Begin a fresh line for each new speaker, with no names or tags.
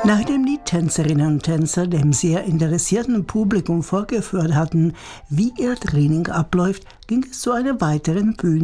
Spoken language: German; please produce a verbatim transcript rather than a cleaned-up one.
Nachdem die Tänzerinnen und Tänzer dem sehr interessierten Publikum vorgeführt hatten, wie ihr Training abläuft, ging es zu einer weiteren Bühnenprobe